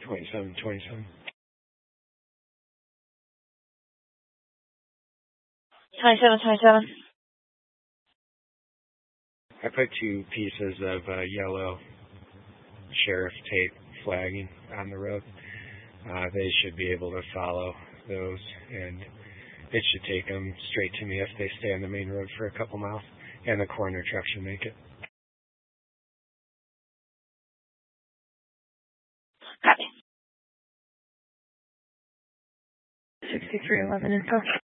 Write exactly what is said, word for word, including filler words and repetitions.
twenty-seven, twenty-seven. twenty-seven, twenty-seven. I put two pieces of uh, yellow sheriff tape flagging on the road. Uh, they should be able to follow those, and it should take them straight to me if they stay on the main road for a couple miles, and the coroner truck should make it. Copy. sixty-three eleven info.